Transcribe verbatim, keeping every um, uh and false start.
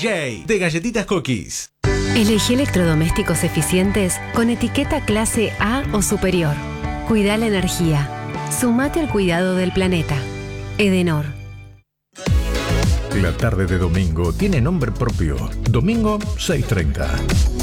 J de Galletitas Cookies. Elegí electrodomésticos eficientes con etiqueta clase A o superior. Cuida la energía. Sumate al cuidado del planeta. Edenor. La tarde de domingo tiene nombre propio. Domingo seis treinta.